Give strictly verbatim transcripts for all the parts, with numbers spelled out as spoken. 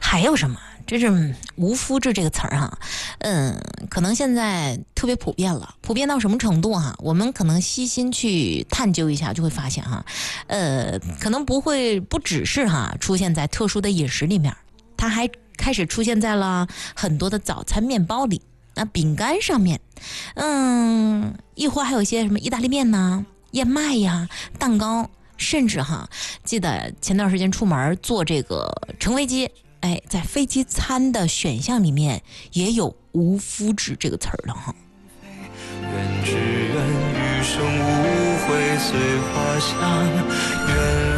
还有什么？这是无麸质这个词儿哈，嗯，可能现在特别普遍了，普遍到什么程度哈？我们可能细心去探究一下，就会发现哈，呃，可能不会不只是哈出现在特殊的饮食里面，它还开始出现在了很多的早餐面包里，那饼干上面，嗯，亦或还有一些什么意大利面呐、燕麦呀、蛋糕，甚至哈，记得前段时间出门坐这个乘飞机。哎，在飞机餐的选项里面也有无麸质这个词儿了哈。 愿只愿余生无悔随花香远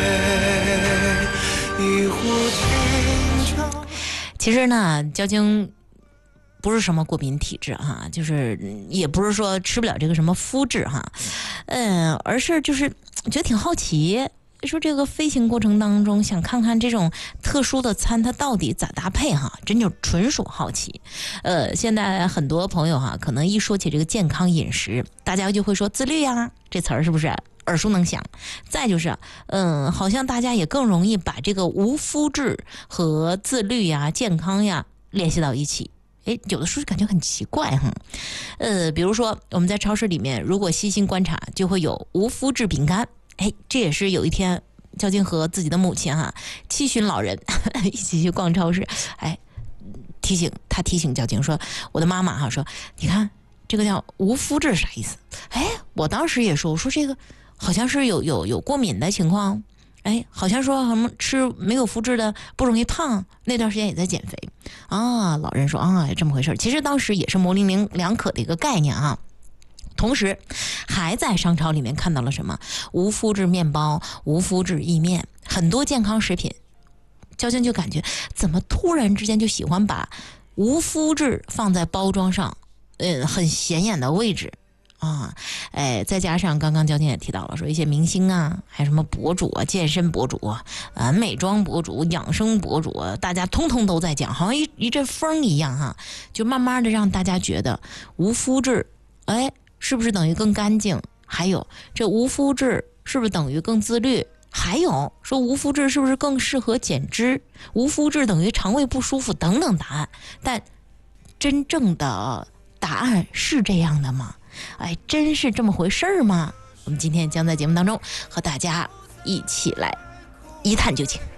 飞，一壶清茶。 其实呢，交警不是什么过敏体质哈，就是也不是说吃不了这个什么麸质哈，嗯，而是就是觉得挺好奇。说这个飞行过程当中，想看看这种特殊的餐它到底咋搭配哈，真就纯属好奇。呃，现在很多朋友哈，可能一说起这个健康饮食，大家就会说自律呀，这词儿是不是耳熟能详？再就是，嗯，好像大家也更容易把这个无麸质和自律呀、健康呀联系到一起。哎，有的时候感觉很奇怪哈，呃，比如说我们在超市里面，如果细心观察，就会有无麸质饼干。哎，这也是有一天交警和自己的母亲哈七旬老人一起去逛超市，哎，提醒他提醒交警说，我的妈妈哈说，你看这个叫无麸质啥意思？哎，我当时也说，我说这个好像是有有有过敏的情况，哎，好像说什么吃没有麸质的不容易胖，那段时间也在减肥啊。老人说啊，这么回事，其实当时也是模棱两可的一个概念啊。同时还在商超里面看到了什么无麸质面包、无麸质意面，很多健康食品。交警就感觉怎么突然之间就喜欢把无麸质放在包装上，嗯，很显眼的位置啊，哎，再加上刚刚交警也提到了，说一些明星啊，还有什么博主啊、健身博主啊、呃、美妆博主、养生博主啊，大家通通都在讲，好像一一阵风一样哈，就慢慢的让大家觉得无麸质，哎。是不是等于更干净？还有这无麸质是不是等于更自律？还有说无麸质是不是更适合减脂？无麸质等于肠胃不舒服等等答案。但真正的答案是这样的吗？哎，真是这么回事儿吗？我们今天将在节目当中和大家一起来一探究竟。